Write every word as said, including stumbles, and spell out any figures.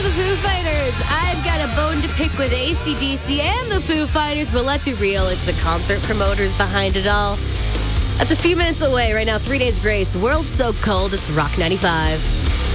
the Foo Fighters. I've got a bone to pick with A C D C and the Foo Fighters, but let's be real, it's the concert promoters behind it all. That's a few minutes away right now. Three Days Grace, World So Cold. It's Rock ninety-five.